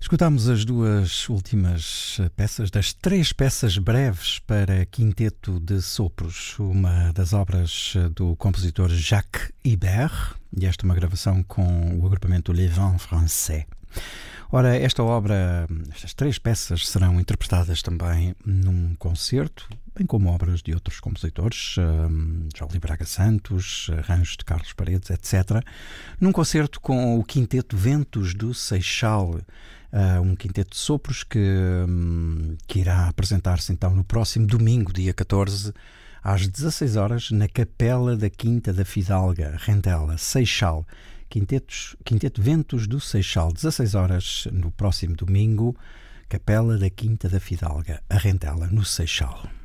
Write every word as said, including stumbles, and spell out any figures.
Escutámos as duas últimas peças das três peças breves para quinteto de sopros, uma das obras do compositor Jacques Ibert, e esta é uma gravação com o agrupamento Les Vents Français. Ora, esta obra, estas três peças serão interpretadas também num concerto, bem como obras de outros compositores, um, João Braga Santos, arranjos de Carlos Paredes, etcétera, num concerto com o Quinteto Ventos do Seixal, uh, um quinteto de sopros que, um, que irá apresentar-se então no próximo domingo, dia catorze, às dezasseis horas, na Capela da Quinta da Fidalga, Rentela, Seixal. Quintetos, Quinteto Ventos do Seixal, dezasseis horas, no próximo domingo, Capela da Quinta da Fidalga, a Rentela, no Seixal.